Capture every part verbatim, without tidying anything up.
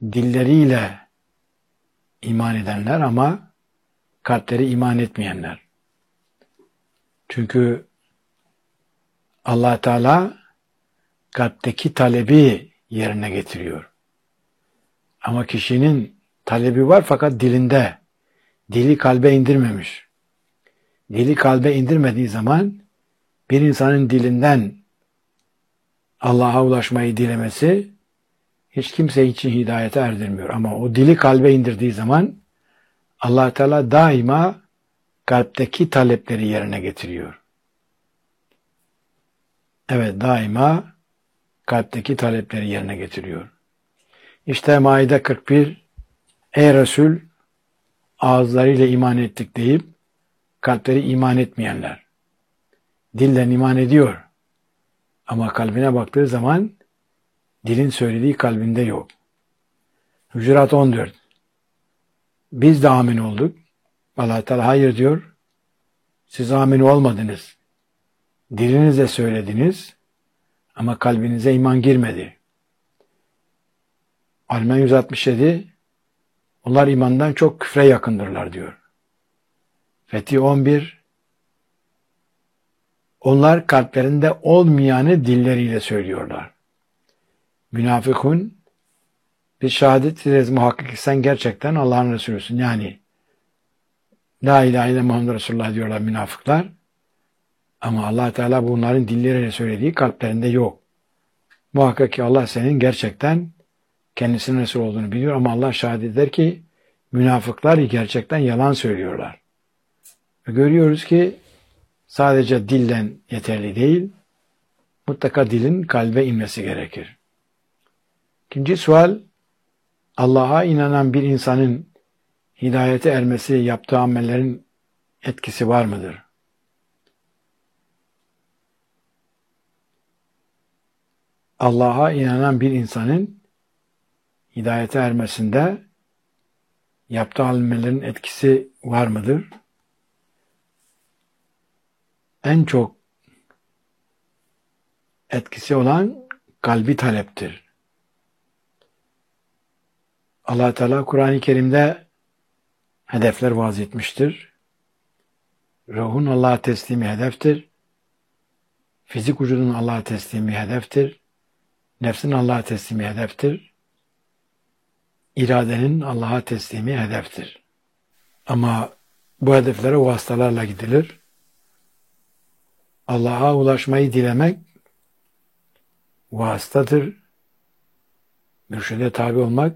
dilleriyle iman edenler ama kalpleri iman etmeyenler. Çünkü Allah Teala kalpteki talebi yerine getiriyor. Ama kişinin talebi var fakat dilinde. Dili kalbe indirmemiş. Dili kalbe indirmediği zaman bir insanın dilinden Allah'a ulaşmayı dilemesi hiç kimse için hidayete erdirmiyor. Ama o dili kalbe indirdiği zaman Allah Teala daima kalpteki talepleri yerine getiriyor. Evet, daima kalpteki talepleri yerine getiriyor. İşte Maide kırk bir, ey Resul, ağızlarıyla iman ettik deyip kalpleri iman etmeyenler. Dillen iman ediyor. Ama kalbine baktığı zaman dilin söylediği kalbinde yok. Hucurat on dört. Biz de amin olduk. Allah Teala hayır diyor. Siz amin olmadınız. Dilinizle söylediniz ama kalbinize iman girmedi. Almen yüz altmış yedi. Onlar imandan çok küfre yakındırlar diyor. Fetih on bir. Onlar kalplerinde olmayanı dilleriyle söylüyorlar. Münafıkun, biz şehadet ederiz muhakkak ki sen gerçekten Allah'ın Resulüsün. Yani La ilahe illallah Muhammed Resulullah diyorlar münafıklar. Ama Allah Teala bunların dilleriyle söylediği kalplerinde yok. Muhakkak ki Allah senin gerçekten kendisinin Resul olduğunu biliyor ama Allah şehadet eder ki münafıklar gerçekten yalan söylüyorlar. Ve görüyoruz ki sadece dillen yeterli değil, mutlaka dilin kalbe inmesi gerekir. İkinci sual, Allah'a inanan bir insanın hidayete ermesi yaptığı amellerin etkisi var mıdır? Allah'a inanan bir insanın hidayete ermesinde yaptığı amellerin etkisi var mıdır? En çok etkisi olan kalbi taleptir. Allah Teala Kur'an-ı Kerim'de hedefler vaaz etmiştir. Ruhun Allah'a teslimi hedeftir. Fizik vücudun Allah'a teslimi hedeftir. Nefsin Allah'a teslimi hedeftir. İradenin Allah'a teslimi hedeftir. Ama bu hedeflere vasıtalarla gidilir. Allah'a ulaşmayı dilemek vasıtadır. Mürşide tabi olmak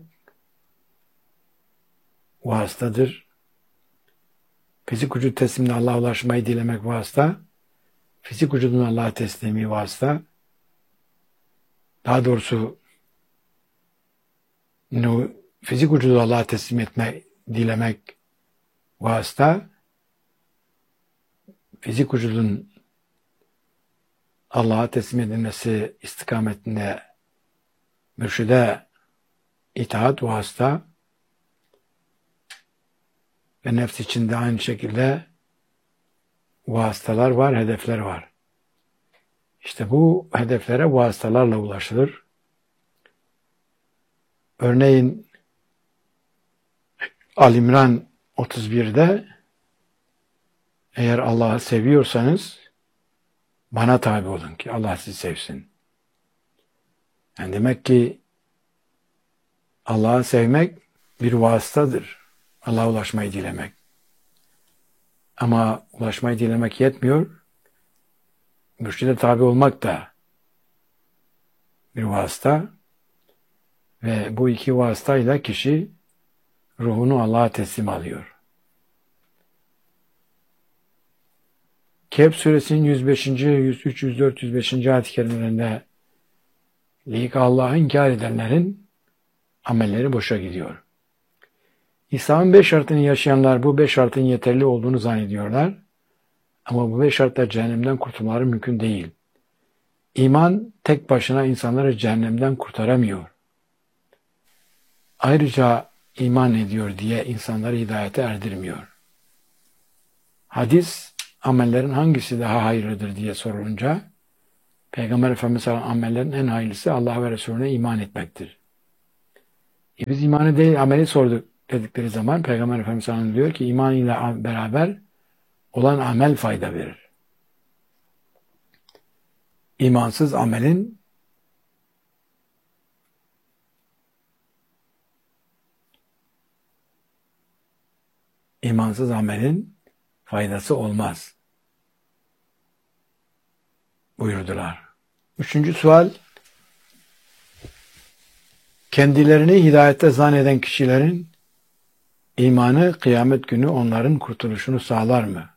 vasıtadır. Fizik vücut teslimine Allah'a ulaşmayı dilemek vasıta. Fizik vücudun Allah'a teslimi vasıta. Daha doğrusu fizik vücudu Allah'a teslim etme, dilemek vasıta. Fizik vücudun Allah'a teslim edilmesi istikametinde mürşide itaat vasıta ve nefs içinde aynı şekilde vasıtalar var, hedefler var. İşte bu hedeflere vasıtalarla ulaşılır. Örneğin Al-İmran otuz bir'de eğer Allah'ı seviyorsanız bana tabi olun ki Allah sizi sevsin. Yani demek ki Allah'ı sevmek bir vasıtadır. Allah'a ulaşmayı dilemek. Ama ulaşmayı dilemek yetmiyor. Mürşide tabi olmak da bir vasıta. Ve bu iki vasıtayla kişi ruhunu Allah'a teslim alıyor. Kehf suresinin yüz beşinci, yüz üç, yüz dört, yüz beşinci ayet-i kerimelerinde lik Allah'ı inkar edenlerin amelleri boşa gidiyor. İslam'ın beş şartını yaşayanlar bu beş şartın yeterli olduğunu zannediyorlar. Ama bu beş şartla cehennemden kurtulmaları mümkün değil. İman tek başına insanları cehennemden kurtaramıyor. Ayrıca iman ediyor diye insanları hidayete erdirmiyor. Hadis, amellerin hangisi daha hayırlıdır diye sorulunca, Peygamber Efendimiz sallallahu aleyhi ve sellem amellerin en hayırlısı Allah ve Resulüne iman etmektir. E biz imanı değil ameli sorduk dedikleri zaman Peygamber Efendimiz sallallahu aleyhi ve sellem diyor ki iman ile beraber olan amel fayda verir. İmansız amelin imansız amelin faydası olmaz buyurdular. Üçüncü sual, kendilerini hidayette zanneden kişilerin imanı kıyamet günü onların kurtuluşunu sağlar mı?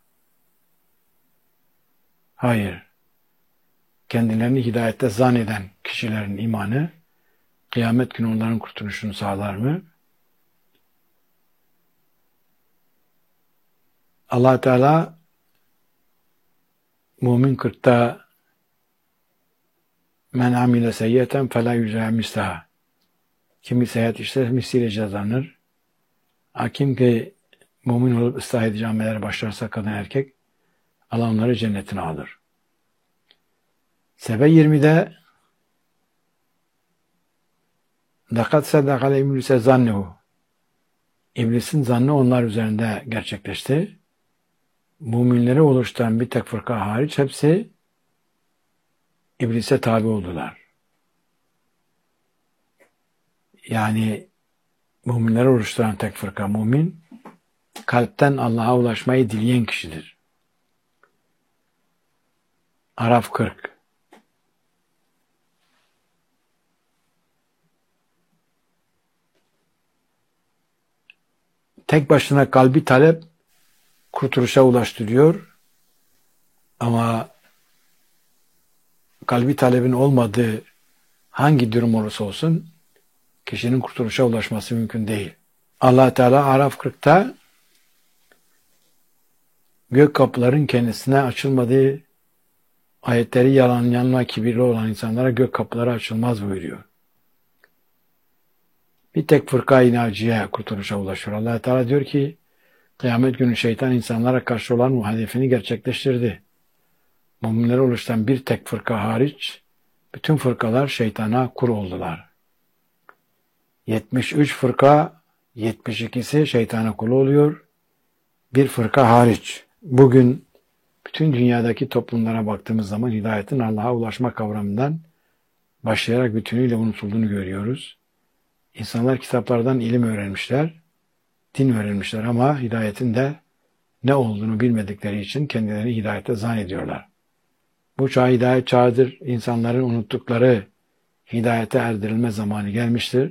Hayır. Kendilerini hidayette zanneden kişilerin imanı kıyamet günü onların kurtuluşunu sağlar mı? Allah Teala Mümin kırkta men amile seyyeten felâ yüzâ mislaha. Kim bir seyyat işler misliyle cezalanır. Kim ki mümin olup ıslah edici amellere başlarsa kadın erkek Allah onları cennetine alır. Sebe yirmide Dakat sedakale iblise zannehu. İblisin zannı onlar üzerinde gerçekleşti. Müminleri oluşturan bir tek fırka hariç hepsi iblise tabi oldular. Yani müminleri oluşturan tek fırka mümin, kalpten Allah'a ulaşmayı dileyen kişidir. Araf kırk. Tek başına kalbi talep kurtuluşa ulaştırıyor. Ama kalbi talebin olmadığı hangi durum olursa olsun kişinin kurtuluşa ulaşması mümkün değil. Allah Teala Araf kırkta gök kapıların kendisine açılmadığı ayetleri yalanlayan ve kibirli olan insanlara gök kapıları açılmaz buyuruyor. Bir tek fırka-i naciye kurtuluşa ulaşıyor. Allah Teala diyor ki kıyamet günü şeytan insanlara karşı olan muhalefetini gerçekleştirdi. Müminleri oluşturan bir tek fırka hariç bütün fırkalar şeytana kur oldular. yetmiş üç fırka, yetmiş ikisi şeytana kul oluyor. Bir fırka hariç. Bugün bütün dünyadaki toplumlara baktığımız zaman hidayetin Allah'a ulaşma kavramından başlayarak bütünüyle unutulduğunu görüyoruz. İnsanlar kitaplardan ilim öğrenmişler, din öğrenmişler ama hidayetin de ne olduğunu bilmedikleri için kendilerini hidayete zannediyorlar. Bu çağ hidayet çağıdır. İnsanların unuttukları hidayete erdirilme zamanı gelmiştir.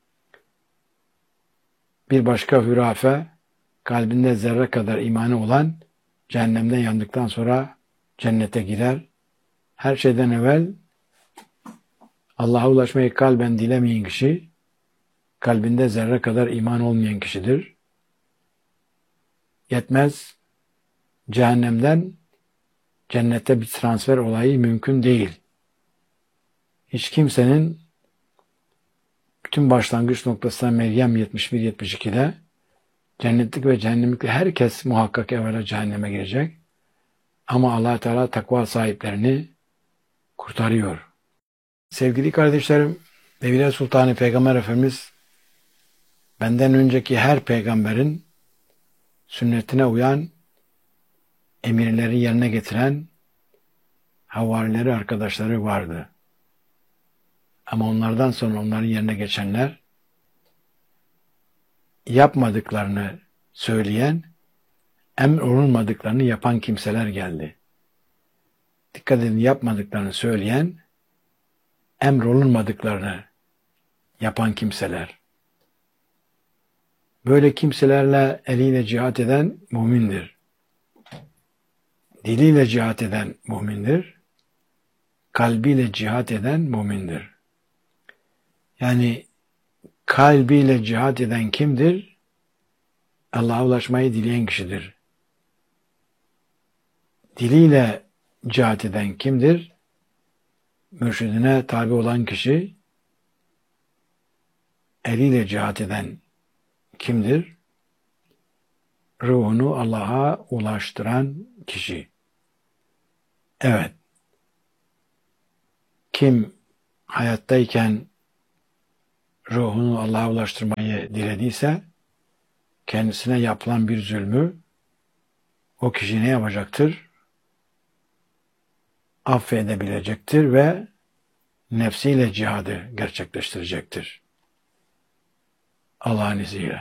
Bir başka hürafe, kalbinde zerre kadar imanı olan cehennemden yandıktan sonra cennete gider. Her şeyden evvel Allah'a ulaşmayı kalben dilemeyen kişi, kalbinde zerre kadar iman olmayan kişidir. Yetmez, cehennemden cennete bir transfer olayı mümkün değil. Hiç kimsenin bütün başlangıç noktasına Meryem yetmiş bir yetmiş ikide cennetlik ve cehennemlikli herkes muhakkak evvela cehenneme girecek. Ama Allah Teala takva sahiplerini kurtarıyor. Sevgili kardeşlerim, Devlet Sultanı Peygamber Efendimiz benden önceki her peygamberin sünnetine uyan, emirleri yerine getiren havarileri, arkadaşları vardı. Ama onlardan sonra onların yerine geçenler yapmadıklarını söyleyen, emrolunmadıklarını yapan kimseler geldi. Dikkat edin, yapmadıklarını söyleyen, emrolunmadıklarını yapan kimseler. Böyle kimselerle eliyle cihat eden mümindir. Diliyle cihat eden mümindir. Kalbiyle cihat eden mümindir. Yani kalbiyle cihat eden kimdir? Allah'a ulaşmayı dileyen kişidir. Diliyle cihat eden kimdir? Mürşidine tabi olan kişi. Eliyle cihat eden kimdir? Ruhunu Allah'a ulaştıran kişi. Evet. Kim hayattayken ruhunu Allah'a ulaştırmayı dilediyse kendisine yapılan bir zulmü o kişi ne yapacaktır? Affedebilecektir ve nefsiyle cihadı gerçekleştirecektir. Allah'ın izniyle.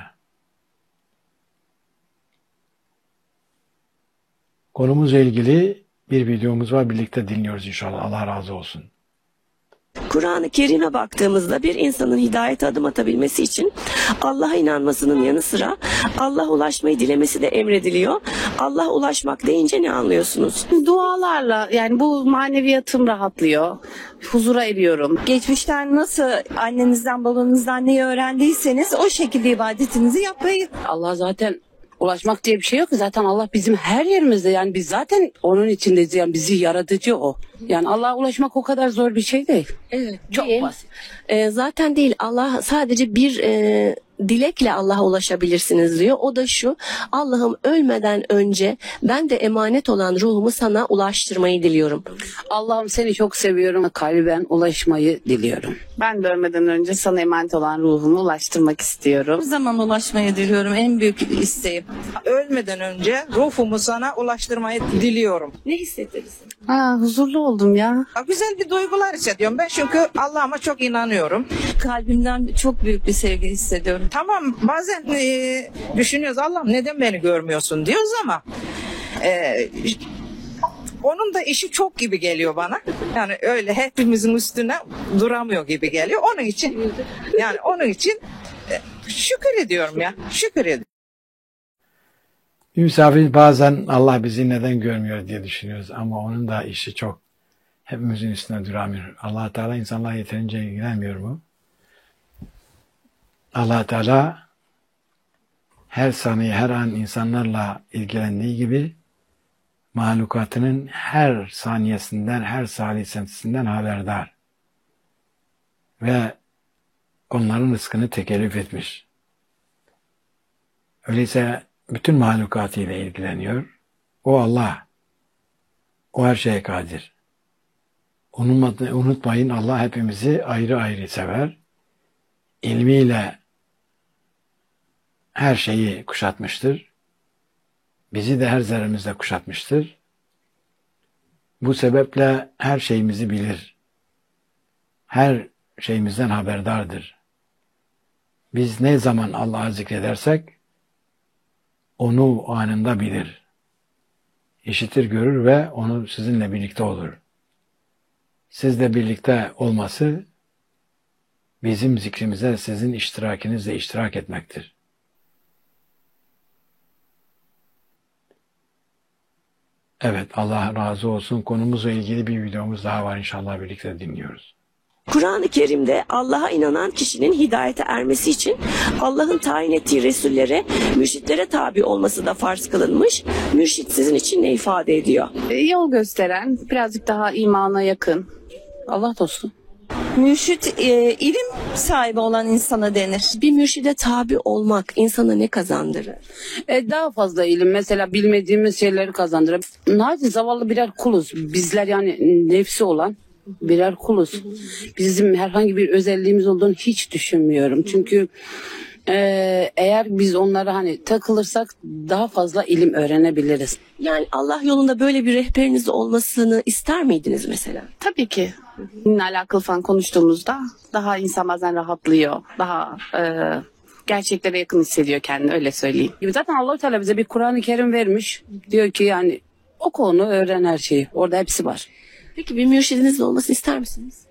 Konumuzla ilgili bir videomuz var. Birlikte dinliyoruz inşallah. Allah razı olsun. Kur'an-ı Kerim'e baktığımızda bir insanın hidayete adım atabilmesi için Allah'a inanmasının yanı sıra Allah'a ulaşmayı dilemesi de emrediliyor. Allah'a ulaşmak deyince ne anlıyorsunuz? Dualarla, yani bu maneviyatım rahatlıyor. Huzura eriyorum. Geçmişten nasıl annenizden babanızdan neyi öğrendiyseniz o şekilde ibadetinizi yapmayı. Allah zaten ulaşmak diye bir şey yok ki. Zaten Allah bizim her yerimizde, yani biz zaten onun içindeyiz, yani bizi yaratıcı o. Yani Allah'a ulaşmak o kadar zor bir şey değil. Evet. Çok değil. basit. Ee, zaten değil. Allah sadece bir e, dilekle Allah'a ulaşabilirsiniz diyor. O da şu: Allah'ım ölmeden önce ben de emanet olan ruhumu sana ulaştırmayı diliyorum. Allah'ım seni çok seviyorum. Kalben ulaşmayı diliyorum. Ben de ölmeden önce sana emanet olan ruhumu ulaştırmak istiyorum. Bu zaman ulaşmayı diliyorum. En büyük isteğim. Ölmeden önce ruhumu sana ulaştırmayı diliyorum. Ne hissettirirsin? Ha, huzurlu oldum ya. Güzel bir duygular hissediyorum. Ben çünkü Allah'ıma çok inanıyorum. Kalbimden çok büyük bir sevgi hissediyorum. Tamam, bazen e, düşünüyoruz, Allah'ım neden beni görmüyorsun diyoruz ama e, onun da işi çok gibi geliyor bana. Yani öyle hepimizin üstüne duramıyor gibi geliyor. Onun için yani onun için e, şükür ediyorum ya. Şükür ediyorum. Bir misafir bazen Allah bizi neden görmüyor diye düşünüyoruz ama onun da işi çok. Hepimizin üstüne duramıyor. Allah Teala insanlarla yeterince ilgilenmiyor mu? Allah Teala her saniye, her an insanlarla ilgilendiği gibi mahlukatının her saniyesinden, her salisinden haberdar. Ve onların rızkını tekellüf etmiş. Öyleyse bütün mahlukatıyla ilgileniyor. O Allah. O her şeye kadir. Unutmayın, Allah hepimizi ayrı ayrı sever. İlmiyle her şeyi kuşatmıştır. Bizi de her zerremizle kuşatmıştır. Bu sebeple her şeyimizi bilir. Her şeyimizden haberdardır. Biz ne zaman Allah'ı zikredersek onu anında bilir. İşitir, görür ve onu sizinle birlikte olur. Sizle birlikte olması bizim zikrimize sizin iştirakinizle iştirak etmektir. Evet, Allah razı olsun. Konumuzla ilgili bir videomuz daha var, inşallah birlikte dinliyoruz. Kur'an-ı Kerim'de Allah'a inanan kişinin hidayete ermesi için Allah'ın tayin ettiği Resullere, mürşitlere tabi olması da farz kılınmış. Mürşit sizin için ne ifade ediyor? E, Yol gösteren, birazcık daha imana yakın. Allah dostu. Mürşit e, ilim sahibi olan insana denir. Bir mürşide tabi olmak insana ne kazandırır? E, daha fazla ilim, mesela bilmediğimiz şeyleri kazandırır. Naci zavallı birer kuluz. Bizler yani nefsi olan birer kuluz. Bizim herhangi bir özelliğimiz olduğunu hiç düşünmüyorum. Çünkü e, eğer biz onlara hani takılırsak daha fazla ilim öğrenebiliriz. Yani Allah yolunda böyle bir rehberiniz olmasını ister miydiniz mesela? Tabii ki. Bununla alakalı falan konuştuğumuzda daha insan bazen rahatlıyor. Daha e, gerçeklere yakın hissediyor kendini, öyle söyleyeyim. Zaten Allah-u Teala bize bir Kur'an-ı Kerim vermiş. Diyor ki yani oku onu, öğren her şeyi. Orada hepsi var. Peki bir mürşidiniz olmasını ister misiniz?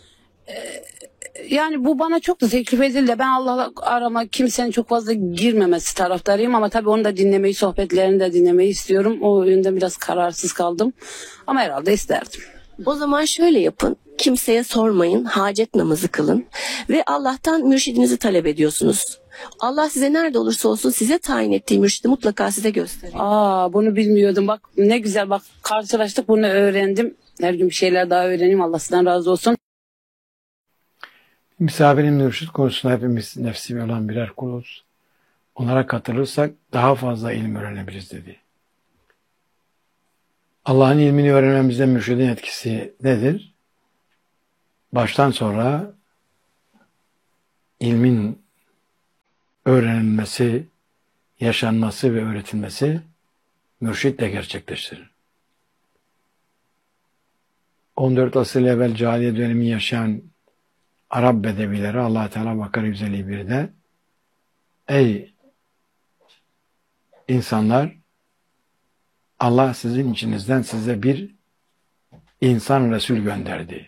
Yani bu bana çok da teklif edildi. Ben Allah'la arama kimsenin çok fazla girmemesi taraftarıyım ama tabii onu da dinlemeyi, sohbetlerini de dinlemeyi istiyorum. O yönden biraz kararsız kaldım. Ama herhalde isterdim. O zaman şöyle yapın. Kimseye sormayın, hacet namazı kılın ve Allah'tan mürşidinizi talep ediyorsunuz. Allah size nerede olursa olsun size tayin ettiği mürşidi mutlaka size gösterir. Aa, bunu bilmiyordum. Bak ne güzel, bak karşılaştık, bunu öğrendim. Her gün bir şeyler daha öğreneyim. Allah sizden razı olsun. Misafirin mürşid konusunda hepimiz nefsi olan birer kuluz. Onlara katılırsak daha fazla ilim öğrenebiliriz dedi. Allah'ın ilmini öğrenmemizde mürşidin etkisi nedir? Baştan sonra ilmin öğrenilmesi, yaşanması ve öğretilmesi mürşitle gerçekleştirir. on dört asır evvel cahiliye dönemi yaşayan Arap bedevileri Allah Teala Bakara yüz elli bir'de ey insanlar, Allah sizin içinizden size bir insan Resul gönderdi.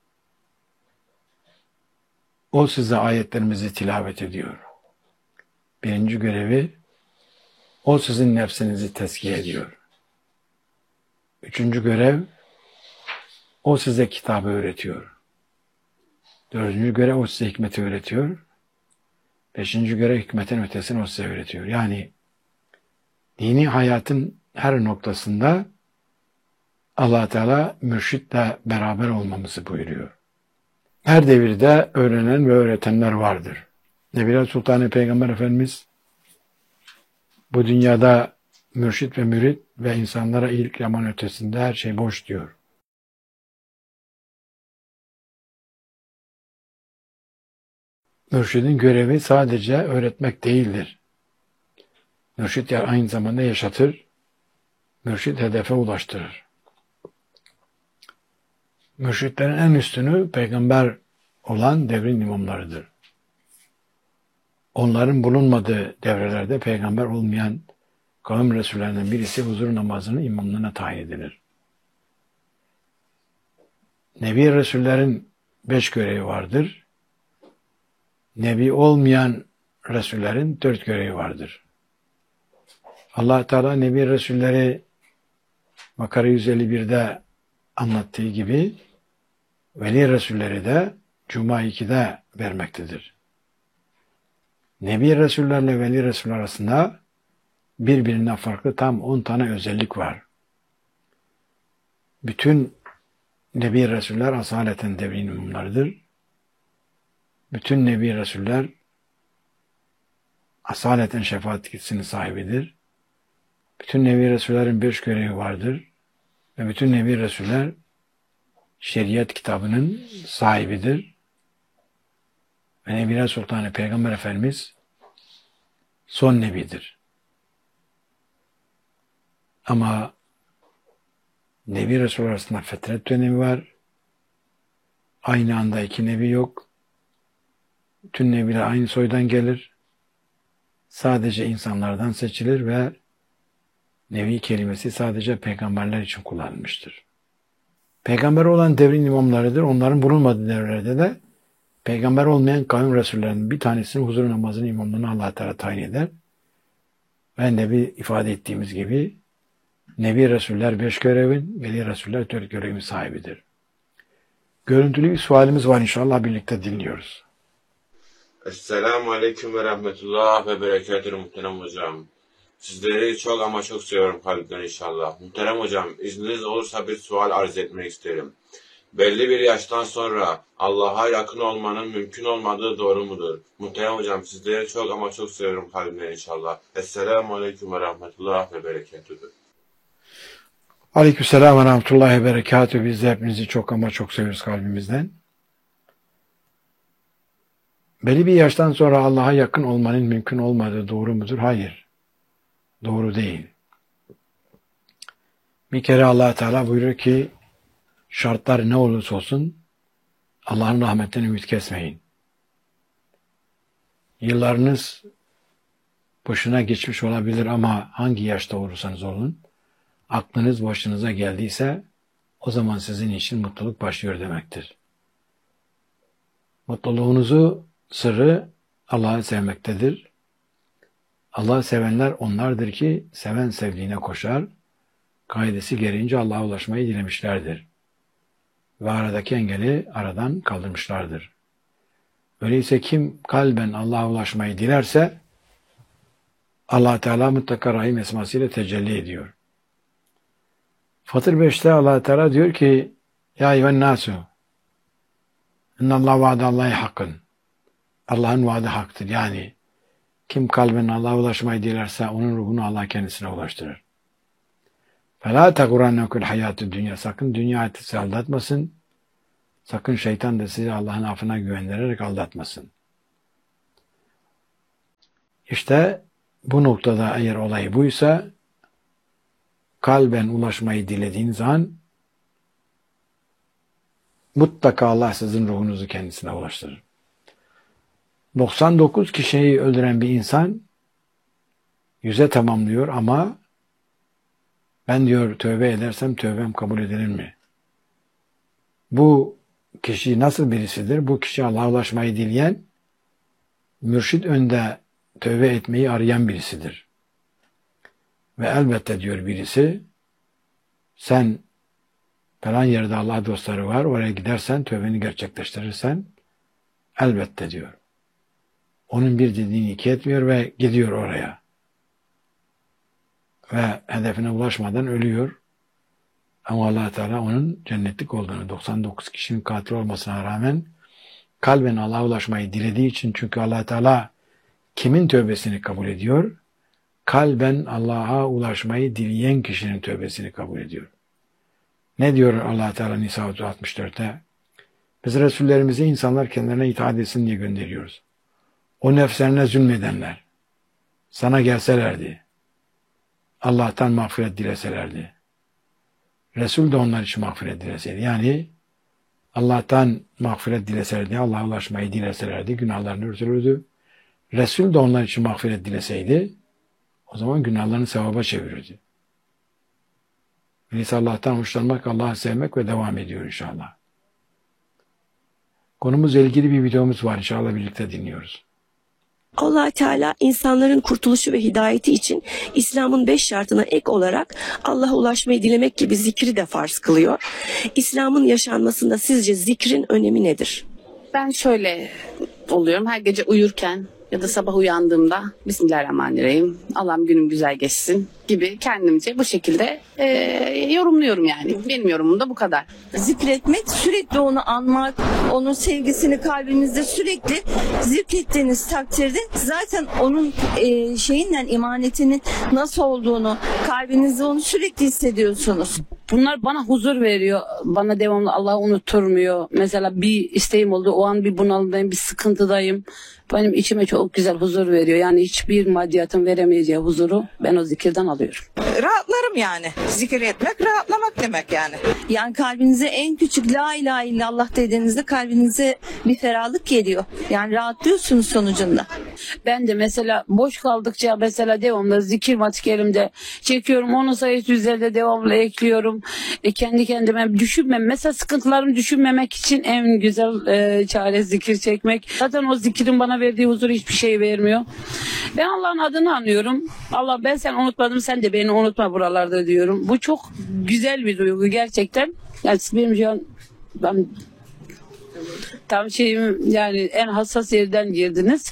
O size ayetlerimizi tilavet ediyor. Birinci görevi, o sizin nefsinizi tezkiye ediyor. Üçüncü görev, o size kitabı öğretiyor. Dördüncü görev, o size hikmeti öğretiyor. Beşinci görev, hikmetin ötesini o size öğretiyor. Yani dini hayatın her noktasında Allah Teala mürşitle beraber olmamızı buyuruyor. Her devirde öğrenen ve öğretenler vardır. Nebiler Sultanı Peygamber Efendimiz bu dünyada mürşit ve mürit ve insanlara iyilik yapan ötesinde her şey boş diyor. Mürşidin görevi sadece öğretmek değildir. Mürşid aynı zamanda yaşatır, mürşid hedefe ulaştırır. Mürşitlerin en üstünü peygamber olan devrin imamlarıdır. Onların bulunmadığı devrelerde peygamber olmayan kavim resullerinden birisi huzur namazının imamlığına tayin edilir. Nebi Resullerin beş görevi vardır. Nebi olmayan Resullerin dört görevi vardır. Allah Teala Nebi Resulleri Bakara yüz elli bir'de anlattığı gibi Veli Resulleri de Cuma iki'de vermektedir. Nebi Resullerle Veli Resuller arasında birbirinden farklı tam on tane özellik var. Bütün Nebi Resuller asaleten devrin imamlarıdır. Bütün Nebi Resuller asaleten şefaat yetkisinin sahibidir. Bütün Nebi Resullerin beş görevi vardır. Ve bütün Nebi Resuller şeriat kitabının sahibidir. Ve Nebiler Sultanı Peygamber Efendimiz son Nebidir. Ama Nebi Resul arasında fetret dönemi var. Aynı anda iki Nebi yok. Tüm Nebiler aynı soydan gelir. Sadece insanlardan seçilir ve Nebi kelimesi sadece peygamberler için kullanılmıştır. Peygamber olan devrin imamlarıdır. Onların bulunmadığı devrelerde de peygamber olmayan kavim resullerinin bir tanesinin huzur namazının imamlığını Allah Teala tayin eder. Ben de bir ifade ettiğimiz gibi Nebi Resuller beş görevin, Veli Resuller dört görevin sahibidir. Görüntülü bir sualimiz var, inşallah birlikte dinliyoruz. Esselamu Aleyküm ve Rahmetullah ve Berekatühü muhterem hocam. Sizleri çok ama çok seviyorum kalpten inşallah. Muhterem hocam, izniniz olursa bir sual arz etmek isterim. Belli bir yaştan sonra Allah'a yakın olmanın mümkün olmadığı doğru mudur? Muhterem hocam, sizleri çok ama çok seviyorum kalbimden inşallah. Esselamu Aleyküm ve Rahmetullah ve Berekatühü. Aleykümselam ve Rahmetullahi ve Berekatühü. Biz de hepinizi çok ama çok seviyoruz kalbimizden. Belli bir yaştan sonra Allah'a yakın olmanın mümkün olmadığı doğru mudur? Hayır. Doğru değil. Bir kere Allah Teala buyuruyor ki şartlar ne olursa olsun Allah'ın rahmetinden ümit kesmeyin. Yıllarınız boşuna geçmiş olabilir ama hangi yaşta olursanız olun, aklınız başınıza geldiyse o zaman sizin için mutluluk başlıyor demektir. Mutluluğunuzu sırrı Allah'ı sevmektedir. Allah'ı sevenler onlardır ki seven sevdiğine koşar, kaidesi gereğince Allah'a ulaşmayı dilemişlerdir. Ve aradaki engeli aradan kaldırmışlardır. Öyleyse kim kalben Allah'a ulaşmayı dilerse Allah Teala mutlaka Rahim esmasıyla tecelli ediyor. Fatır beşte Allah Teala diyor ki ya eyyühen nasu innallahu vaadallahi hakkın. Allah'ın vaadi haktır. Yani kim kalben Allah'a ulaşmayı dilerse onun ruhunu Allah kendisine ulaştırır. فَلَا تَقُرَنَّكُ الْحَيَاتُ dünya. Sakın dünya hayatı sizi aldatmasın. Sakın şeytan da sizi Allah'ın affına güvendirerek aldatmasın. İşte bu noktada eğer olay buysa, kalben ulaşmayı dilediğiniz an mutlaka Allah sizin ruhunuzu kendisine ulaştırır. doksan dokuz kişiyi öldüren bir insan yüze tamamlıyor ama ben diyor tövbe edersem tövbem kabul edilir mi? Bu kişi nasıl birisidir? Bu kişi Allah'a ulaşmayı dileyen, mürşid önde tövbe etmeyi arayan birisidir. Ve elbette diyor birisi, sen falan yerde Allah dostları var, oraya gidersen, tövbeni gerçekleştirirsen, elbette diyor. Onun bir dediğini iki etmiyor ve gidiyor oraya. Ve hedefine ulaşmadan ölüyor. Ama Allah Teala onun cennetlik olduğunu, doksan dokuz kişinin katil olmasına rağmen kalben Allah'a ulaşmayı dilediği için, çünkü Allah Teala kimin tövbesini kabul ediyor? Kalben Allah'a ulaşmayı dileyen kişinin tövbesini kabul ediyor. Ne diyor Allah Teala Nisa otuz altmış dörtte? Biz Resullerimizi insanlar kendilerine itaat etsin diye gönderiyoruz. O nefslerine zulmedenler sana gelselerdi, Allah'tan mağfiret dileselerdi, Resul de onlar için mağfiret dileseydi, yani Allah'tan mağfiret dileselerdi, Allah'a ulaşmayı dileselerdi, günahlarını örtülürdü. Resul de onlar için mağfiret dileseydi, o zaman günahlarını sevaba çevirirdi. Öyleyse Allah'tan hoşlanmak, Allah'ı sevmek ve devam ediyor inşallah. Konumuzla ilgili bir videomuz var, inşallah birlikte dinliyoruz. Allah Teala insanların kurtuluşu ve hidayeti için İslam'ın beş şartına ek olarak Allah'a ulaşmayı dilemek gibi zikri de farz kılıyor. İslam'ın yaşanmasında sizce zikrin önemi nedir? Ben şöyle oluyorum. Her gece uyurken ya da sabah uyandığımda Bismillahirrahmanirrahim, Allah'ım günüm güzel geçsin gibi kendimce bu şekilde e, yorumluyorum yani. Benim yorumum da bu kadar. Zikretmek, sürekli onu anmak, onun sevgisini kalbinizde sürekli zikrettiğiniz takdirde zaten onun e, şeyinden, imanetinin nasıl olduğunu, kalbinizde onu sürekli hissediyorsunuz. Bunlar bana huzur veriyor. Bana devamlı Allah'ı unutturmuyor. Mesela bir isteğim oldu. O an bir bunalımdayım, bir sıkıntıdayım. Benim içime çok güzel huzur veriyor. Yani hiçbir maddiyatın veremeyeceği huzuru ben o zikirden alıyorum. Rahatlarım yani. Zikir etmek rahatlamak demek yani. Yani kalbinize en küçük la ilahe illallah dediğinizde kalbinize bir ferahlık geliyor. Yani rahatlıyorsunuz sonucunda. Ben de mesela boş kaldıkça mesela devamlı zikir matikerimde çekiyorum. Onun sayısı üzerinde devamlı ekliyorum. E, kendi kendime düşünmem. Mesela sıkıntılarımı düşünmemek için en güzel e, çare zikir çekmek. Zaten o zikirin bana verdiği huzur hiçbir şey vermiyor. Ben Allah'ın adını anıyorum. Allah, ben seni unutmadım, sen de beni unutma buralarda diyorum. Bu çok güzel bir duygu gerçekten. Yani benim şu an ben, tam şeyim yani en hassas yerden girdiniz.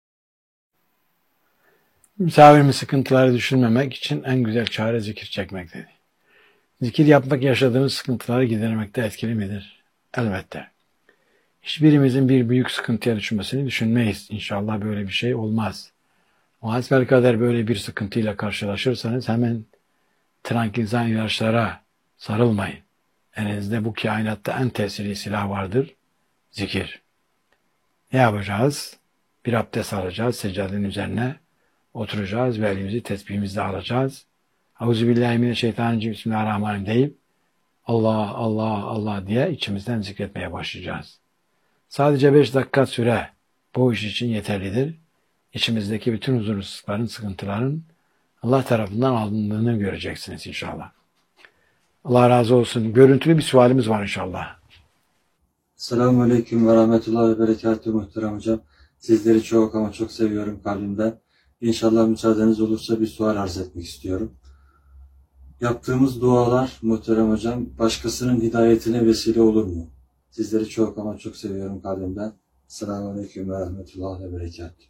Misafirimin sıkıntıları düşünmemek için en güzel çare zikir çekmek dedi. Zikir yapmak yaşadığımız sıkıntıları gidermekte etkili midir? Elbette. Hiçbirimizin bir büyük sıkıntıya düşmesini düşünmeyiz. İnşallah böyle bir şey olmaz. O hasbelkader böyle bir sıkıntıyla karşılaşırsanız hemen trankilizan ilaçlara sarılmayın. Elinizde bu kainatta en tesirli silah vardır. Zikir. Ne yapacağız? Bir abdest alacağız. Seccadenin üzerine oturacağız ve elimizi tesbihimizle alacağız. Euzubillahimineşşeytanirracim, Bismillahirrahmanirrahim deyip Allah, Allah, Allah diye içimizden zikretmeye başlayacağız. Sadece beş dakika süre bu iş için yeterlidir. İçimizdeki bütün huzursuzlukların, sıkıntıların Allah tarafından alındığını göreceksiniz inşallah. Allah razı olsun. Görüntülü bir sualimiz var inşallah. Selamun Aleyküm ve Rahmetullahi ve Berekatuhu muhterem hocam. Sizleri çok ama çok seviyorum kalbimden. İnşallah müsaadeniz olursa bir sual arz etmek istiyorum. Yaptığımız dualar muhterem hocam başkasının hidayetine vesile olur mu? Sizleri çok ama çok seviyorum kalbimden. Selamun Aleyküm ve Rahmetullahi ve Berekatuhu.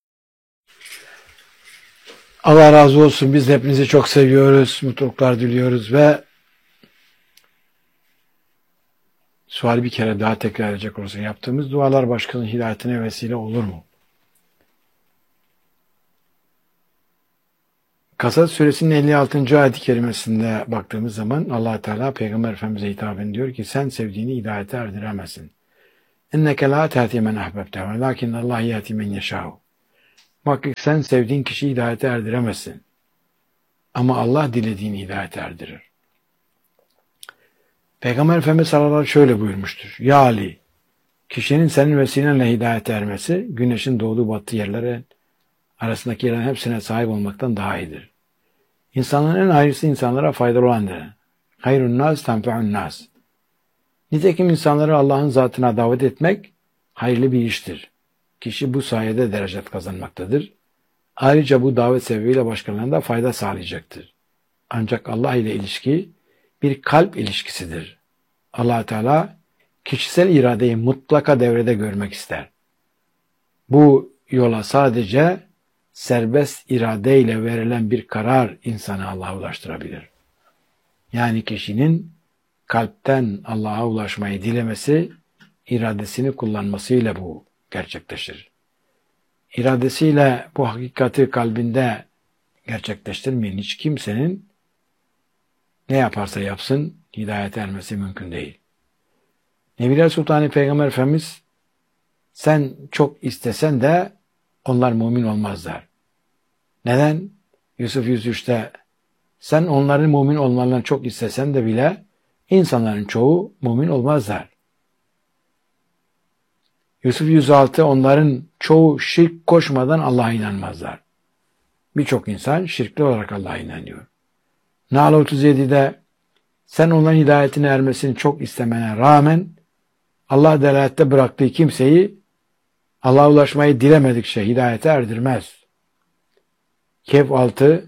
Allah razı olsun. Biz de hepinizi çok seviyoruz. Mutluluklar diliyoruz ve suali bir kere daha tekrar edecek olursa, yaptığımız dualar başkasının hidayetine vesile olur mu? Kasas suresinin elli altıncı ayet-i kerimesinde baktığımız zaman Allah Teala Peygamber Efendimiz'e hitaben diyor ki sen sevdiğini hidayete erdiremezsin. İnneke la tehdi men ahbebte velakinnallahi yehdi men yeşâ'u. Muhakkak sen sevdiğin kişiyi hidayete erdiremezsin. Ama Allah dilediğini hidayete erdirir. Peygamber Efendimiz sallallahu aleyhi ve sellem şöyle buyurmuştur. Ya Ali, kişinin senin vesilenle hidayete ermesi, güneşin doğduğu battığı yerlere arasındaki yerlerin hepsine sahip olmaktan daha iyidir. İnsanların en hayırlısı insanlara faydalı olandır. Hayrun nas tenfe'un nas. Nitekim insanları Allah'ın zatına davet etmek hayırlı bir iştir. Kişi bu sayede derecet kazanmaktadır. Ayrıca bu davet sebebiyle başkalarına da fayda sağlayacaktır. Ancak Allah ile ilişki bir kalp ilişkisidir. Allah Teala kişisel iradeyi mutlaka devrede görmek ister. Bu yola sadece serbest iradeyle verilen bir karar insanı Allah'a ulaştırabilir. Yani kişinin kalpten Allah'a ulaşmayı dilemesi, iradesini kullanmasıyla bu gerçekleşir. İradesiyle bu hakikati kalbinde gerçekleştirmeyen hiç kimsenin ne yaparsa yapsın hidayete ermesi mümkün değil. Nebiler Sultanı Peygamber Efendimiz sen çok istesen de onlar mümin olmazlar. Neden? Yusuf yüz üçte sen onların mümin olmalarını çok istesen de bile insanların çoğu mümin olmazlar. Yusuf yüz altı onların çoğu şirk koşmadan Allah'a inanmazlar. Birçok insan şirkli olarak Allah'a inanıyor. Nahl otuz yedide sen onların hidayetine ermesini çok istemene rağmen Allah delalette bıraktığı kimseyi Allah'a ulaşmayı dilemedikçe hidayete erdirmez. Kehf altı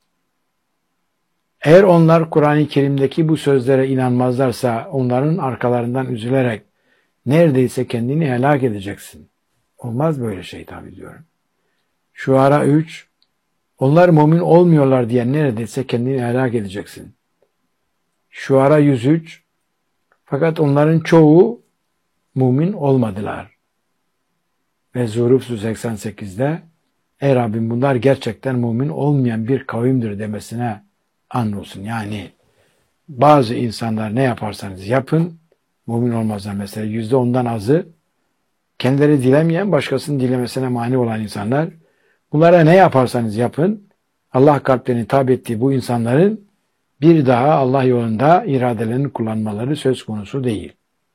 eğer onlar Kur'an-ı Kerim'deki bu sözlere inanmazlarsa onların arkalarından üzülerek neredeyse kendini helak edeceksin. Olmaz böyle şey tabi diyorum. Şuara üç onlar mümin olmuyorlar diye neredeyse kendini helak edeceksin. Şuara yüz üç fakat onların çoğu mümin olmadılar. Ve Zuhruf yüz seksen sekizde ey Rabbim bunlar gerçekten mümin olmayan bir kavimdir demesine andolsun. Yani bazı insanlar ne yaparsanız yapın mümin olmazlar. Mesela yüzde ondan azı kendileri dilemeyen başkasının dilemesine mani olan insanlar. Bunlara ne yaparsanız yapın Allah kalplerini tabi ettiği bu insanların bir daha Allah yolunda iradelerini kullanmaları söz konusu değil.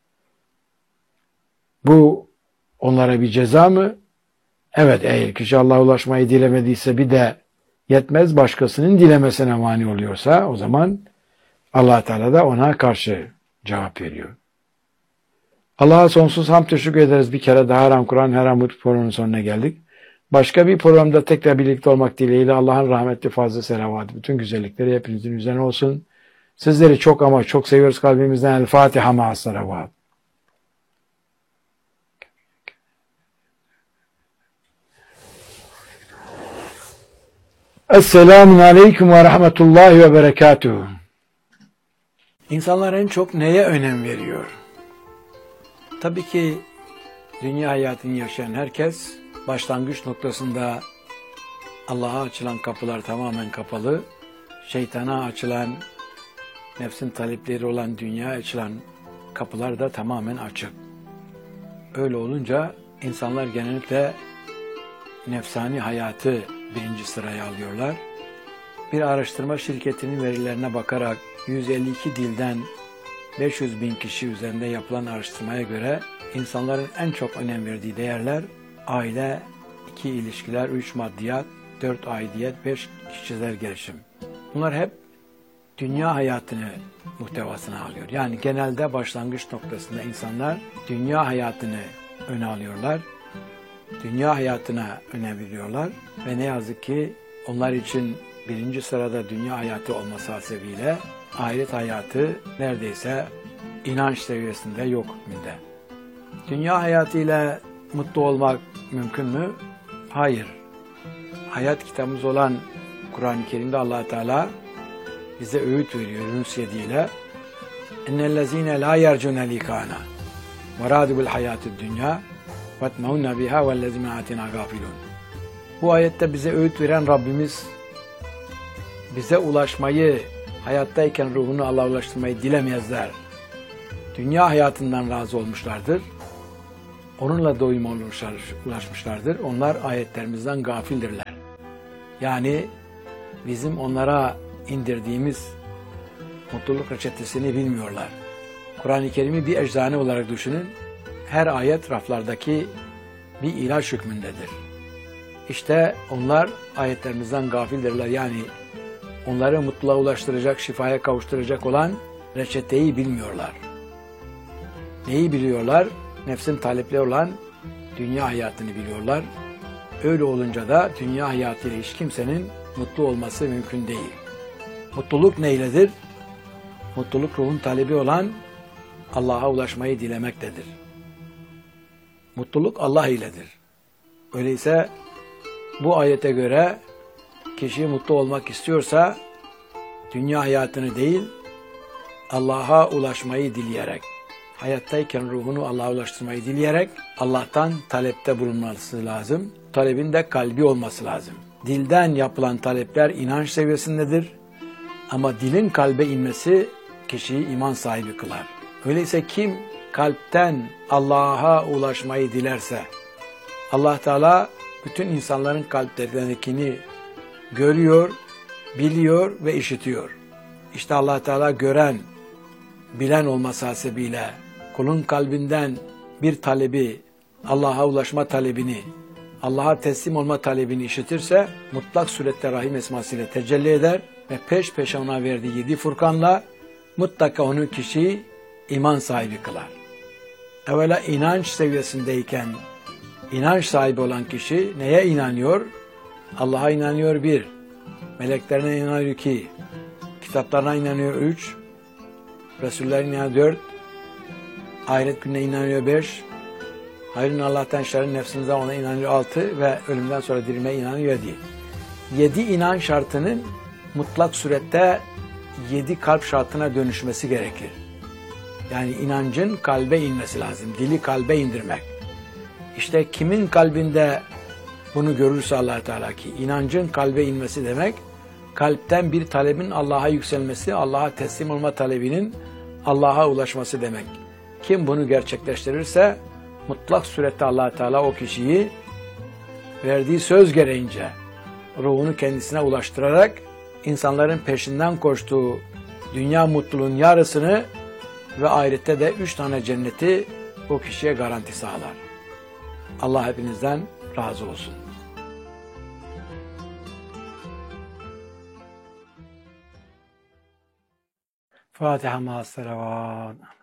Bu onlara bir ceza mı? Evet, eğer kişi Allah'a ulaşmayı dilemediyse bir de yetmez başkasının dilemesine mani oluyorsa o zaman Allah Teala da ona karşı cevap veriyor. Allah'a sonsuz hamd teşekkür ederiz. Bir kere daha Haram Kur'an Her Amut programının sonuna geldik. Başka bir programda tekrar birlikte olmak dileğiyle Allah'ın rahmetli fazla selavatı, bütün güzellikleri hepinizin üzerine olsun. Sizleri çok ama çok seviyoruz kalbimizden. El Fatiha ma'as salavat. Esselamun Aleyküm ve Rahmetullahi ve Berekatuhu. İnsanlar en çok neye önem veriyor? Tabii ki dünya hayatını yaşayan herkes başlangıç noktasında Allah'a açılan kapılar tamamen kapalı, şeytana açılan, nefsin talepleri olan dünyaya açılan kapılar da tamamen açık. Öyle olunca insanlar genellikle nefsani hayatı birinci sıraya alıyorlar. Bir araştırma şirketinin verilerine bakarak yüz elli iki dilden beş yüz bin kişi üzerinde yapılan araştırmaya göre insanların en çok önem verdiği değerler aile, iki ilişkiler, üç maddiyat, dört aidiyet, beş kişisel gelişim. Bunlar hep dünya hayatını muhtevasına alıyor. Yani genelde başlangıç noktasında insanlar dünya hayatını öne alıyorlar. Dünya hayatına önem veriyorlar ve ne yazık ki onlar için birinci sırada dünya hayatı olması hasebiyle ahiret hayatı neredeyse inanç seviyesinde yok hükmünde. Dünya hayatıyla mutlu olmak mümkün mü? Hayır. Hayat kitabımız olan Kur'an-ı Kerim'de Allah Teala bize öğüt veriyor Yunus yedi ile. İnnellezîne lâ yercûne likâna ve râdû bil hayâtid dünya vetmeûnne bihâ vellezîne âtinâ gâfilûn. Bu ayette bize öğüt veren Rabbimiz bize ulaşmayı, hayattayken ruhunu Allah'a ulaştırmayı dilemezler. Dünya hayatından razı olmuşlardır. onunla doyuma ulaşmışlardır. Onlar ayetlerimizden gafildirler. Yani bizim onlara indirdiğimiz mutluluk reçetesini bilmiyorlar. Kur'an-ı Kerim'i bir eczane olarak düşünün. Her ayet raflardaki bir ilaç hükmündedir. İşte onlar ayetlerimizden gafildirler. Yani onları mutluluğa ulaştıracak, şifaya kavuşturacak olan reçeteyi bilmiyorlar. Neyi biliyorlar? Nefsin talepleri olan dünya hayatını biliyorlar. Öyle olunca da dünya hayatıyla hiç kimsenin mutlu olması mümkün değil. Mutluluk neyledir? Mutluluk ruhun talebi olan Allah'a ulaşmayı dilemektedir. Mutluluk Allah iledir. Öyleyse bu ayete göre kişi mutlu olmak istiyorsa dünya hayatını değil Allah'a ulaşmayı dileyerek, hayattayken ruhunu Allah'a ulaştırmayı dileyerek Allah'tan talepte bulunması lazım. Talebin de kalbi olması lazım. Dilden yapılan talepler inanç seviyesindedir. Ama dilin kalbe inmesi kişiyi iman sahibi kılar. Öyleyse kim kalpten Allah'a ulaşmayı dilerse Allah Teala bütün insanların kalplerindekini görüyor, biliyor ve işitiyor. İşte Allah Teala gören, bilen olması hasebiyle kulun kalbinden bir talebi, Allah'a ulaşma talebini, Allah'a teslim olma talebini işitirse mutlak surette Rahim esmasıyla tecelli eder ve peş peşe ona verdiği yedi Furkan'la mutlaka onu kişiyi iman sahibi kılar. Evvela inanç seviyesindeyken inanç sahibi olan kişi neye inanıyor? Allah'a inanıyor bir, meleklerine inanıyor iki, kitaplarına inanıyor üç, Resullerine inanıyor dört, ahiret gününe inanıyor beş, hayrın Allah'tan şerrin nefsinize ona inanıyor altı ve ölümden sonra dirilmeye inanıyor yedi. Yedi inanç şartının mutlak surette yedi kalp şartına dönüşmesi gerekir. Yani inancın kalbe inmesi lazım. Dili kalbe indirmek. İşte kimin kalbinde bunu görürse Allah Teala ki inancın kalbe inmesi demek, kalpten bir talebin Allah'a yükselmesi, Allah'a teslim olma talebinin Allah'a ulaşması demek. Kim bunu gerçekleştirirse mutlak surette Allah Teala o kişiyi verdiği söz gereğince ruhunu kendisine ulaştırarak insanların peşinden koştuğu dünya mutluluğun yarısını ve ahirette de üç tane cenneti o kişiye garanti sağlar. Allah hepinizden razı olsun. Fatiha ma'as salavat.